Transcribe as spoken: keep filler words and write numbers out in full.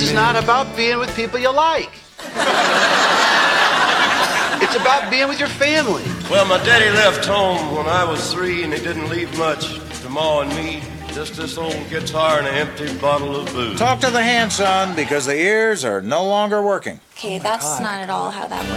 It's not about being with people you like. It's about being with your family. Well, my daddy left home when I was three, and he didn't leave much to Ma and me. Just this old guitar and an empty bottle of booze. Talk to the hand, son, because the ears are no longer working. Okay, that's not at all how that works.